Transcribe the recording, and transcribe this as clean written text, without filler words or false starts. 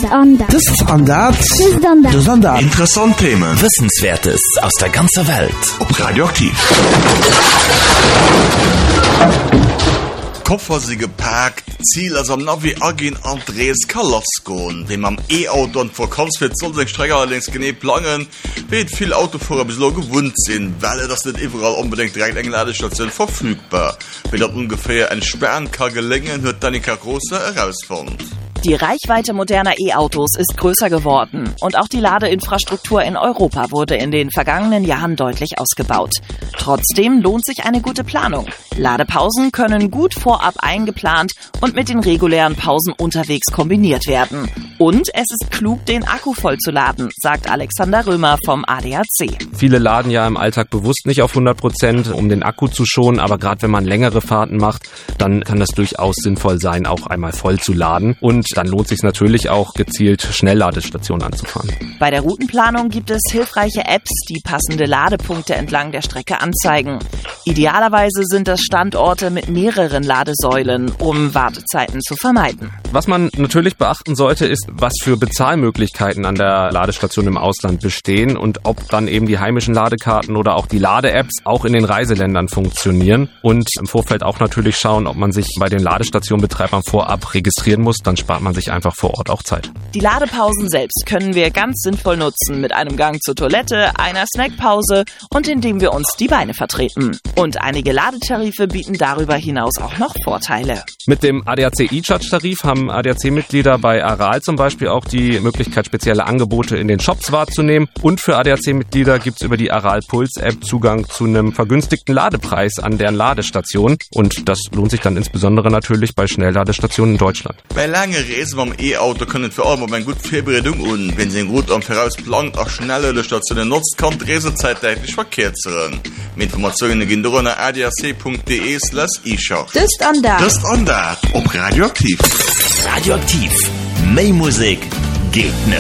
Standard. Interessante Themen. Wissenswertes aus der ganzen Welt. Ob Radioaktiv. Koffer sie gepackt, Ziel als am Navi agin Andreas Kalaskon, dem am E-Auto und Verkaufsfeld Zollstrecke allerdings gene planen, wird viel Autofahrer bislang gewohnt sind, weil das nicht überall unbedingt direkt eine Ladestation verfügbar. Wenn das ungefähr entsperren kann gelingen, wird Danica Große herausfinden. Die Reichweite moderner E-Autos ist größer geworden und auch die Ladeinfrastruktur in Europa wurde in den vergangenen Jahren deutlich ausgebaut. Trotzdem lohnt sich eine gute Planung. Ladepausen können gut vorab eingeplant und mit den regulären Pausen unterwegs kombiniert werden. Und es ist klug, den Akku vollzuladen, sagt Alexander Römer vom ADAC. Viele laden ja im Alltag bewusst nicht auf 100%, um den Akku zu schonen, aber gerade wenn man längere Fahrten macht, dann kann das durchaus sinnvoll sein, auch einmal voll zu laden. Und dann lohnt es sich natürlich auch, gezielt Schnellladestationen anzufahren. Bei der Routenplanung gibt es hilfreiche Apps, die passende Ladepunkte entlang der Strecke anzeigen. Idealerweise sind das Standorte mit mehreren Ladesäulen, um Wartezeiten zu vermeiden. Was man natürlich beachten sollte, ist, was für Bezahlmöglichkeiten an der Ladestation im Ausland bestehen und ob dann eben die heimischen Ladekarten oder auch die Lade-Apps auch in den Reiseländern funktionieren. Und im Vorfeld auch natürlich schauen, ob man sich bei den Ladestationenbetreibern vorab registrieren muss, dann spart man sich einfach vor Ort auch Zeit. Die Ladepausen selbst können wir ganz sinnvoll nutzen mit einem Gang zur Toilette, einer Snackpause und indem wir uns die Beine vertreten. Und einige Ladetarife bieten darüber hinaus auch noch Vorteile. Mit dem ADAC E-Charge-Tarif haben ADAC-Mitglieder bei Aral zum Beispiel auch die Möglichkeit, spezielle Angebote in den Shops wahrzunehmen. Und für ADAC-Mitglieder gibt es über die Aral Puls-App Zugang zu einem vergünstigten Ladepreis an deren Ladestationen. Und das lohnt sich dann insbesondere natürlich bei Schnellladestationen in Deutschland. Bei langen Reisen beim E-Auto können vor allem eine gute Vorbereitung und wenn Sie eine Route am Voraus plant, auch schnelle Stationen nutzt, kann die Reisezeit deutlich verkürzen. Mehr Informationen gehen durch auf adac.de/e-charge. Das Standard. Ob Radioaktiv. Radioaktiv. Mehr Musik geht nicht.